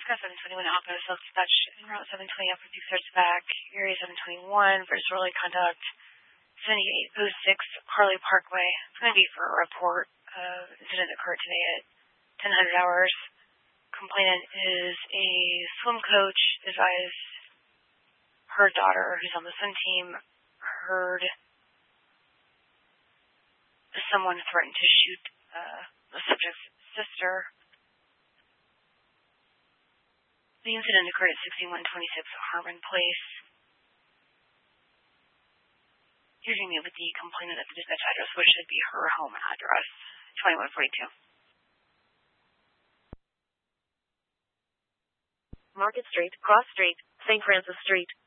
Scott 721 Alpha, self-dispatch en route 720 Alpha 2 starts back, area 721 for disorderly conduct, 7806 Harley Parkway. It's going to be for a report. Incident occurred today at 1000 hours. Complainant is a swim coach, advised her daughter, who's on the swim team, heard someone threaten to shoot the subject's sister. The incident occurred at 6126 Harmon Place. You're going to meet with the complainant at the dispatch address, which should be her home address, 2142. Market Street, Cross Street, St. Francis Street.